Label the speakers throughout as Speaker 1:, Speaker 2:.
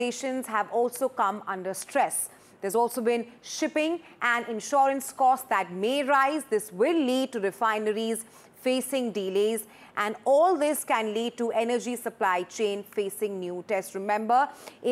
Speaker 1: organizations have also come under stress. There's also been shipping and insurance costs that may rise. This will lead to refineries facing delays, and all this can lead to energy supply chain facing new tests. Remember,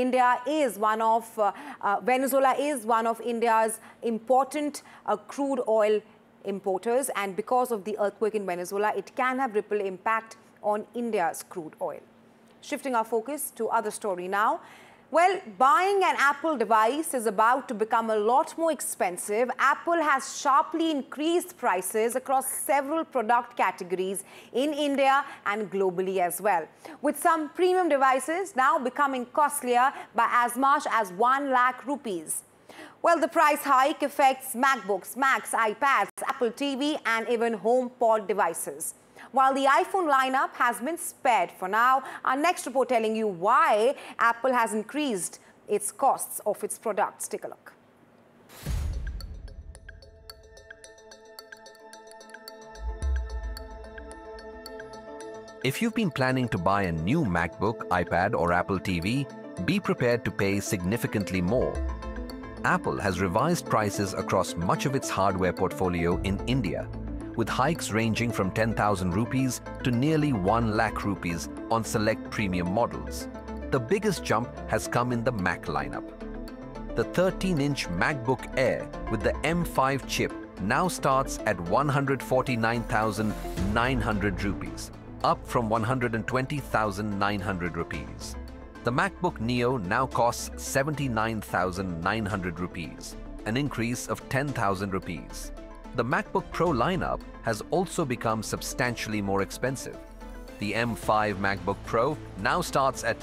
Speaker 1: Venezuela is one of India's important crude oil importers, and because of the earthquake in Venezuela, it can have ripple impact on India's crude oil. Shifting our focus to other story now. Well, buying an Apple device is about to become a lot more expensive. Apple has sharply increased prices across several product categories in India and globally as well, with some premium devices now becoming costlier by as much as 1 lakh rupees. Well, the price hike affects MacBooks, Macs, iPads, Apple TV and even HomePod devices. While the iPhone lineup has been spared for now, our next report telling you why Apple has increased its costs of its products. Take a look.
Speaker 2: If you've been planning to buy a new MacBook, iPad or Apple TV, be prepared to pay significantly more. Apple has revised prices across much of its hardware portfolio in India, with hikes ranging from 10,000 rupees to nearly 1 lakh rupees on select premium models. The biggest jump has come in the Mac lineup. The 13-inch MacBook Air with the M5 chip now starts at 149,900 rupees, up from 120,900 rupees. The MacBook Neo now costs 79,900 rupees, an increase of 10,000 rupees. The MacBook Pro lineup has also become substantially more expensive. The M5 MacBook Pro now starts at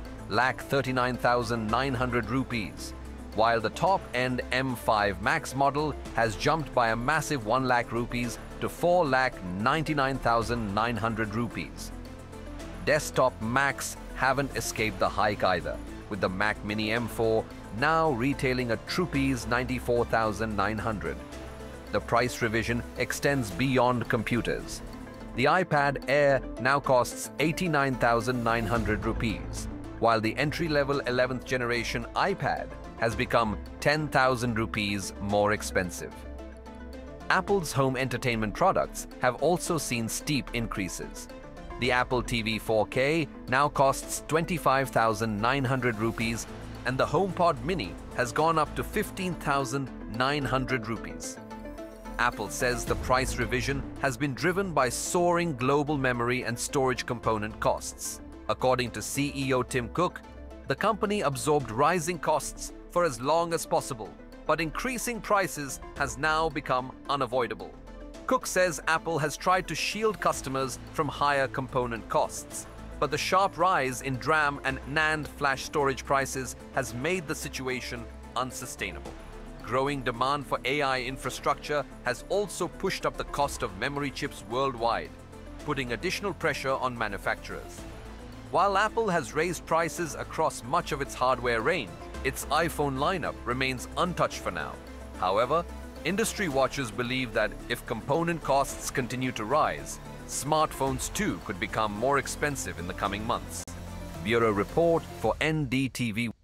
Speaker 2: 2,39,900 rupees, while the top-end M5 Max model has jumped by a massive 1 lakh rupees to 4,99,900 rupees. Desktop Macs haven't escaped the hike either, with the Mac Mini M4 now retailing at Rs 94,900. The price revision extends beyond computers. The iPad Air now costs 89,900 rupees, while the entry-level 11th generation iPad has become 10,000 rupees more expensive. Apple's home entertainment products have also seen steep increases. The Apple TV 4K now costs 25,900 rupees, and the HomePod Mini has gone up to 15,900 rupees. Apple says the price revision has been driven by soaring global memory and storage component costs. According to CEO Tim Cook, the company absorbed rising costs for as long as possible, but increasing prices has now become unavoidable. Cook says Apple has tried to shield customers from higher component costs, but the sharp rise in DRAM and NAND flash storage prices has made the situation unsustainable. Growing demand for AI infrastructure has also pushed up the cost of memory chips worldwide, putting additional pressure on manufacturers. While Apple has raised prices across much of its hardware range, its iPhone lineup remains untouched for now. However, industry watchers believe that if component costs continue to rise, smartphones too could become more expensive in the coming months. Bureau Report for NDTV.